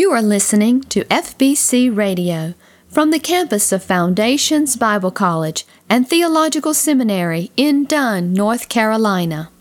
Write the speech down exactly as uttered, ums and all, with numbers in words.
You are listening to F B C Radio from the campus of Foundations Bible College and Theological Seminary in Dunn, North Carolina.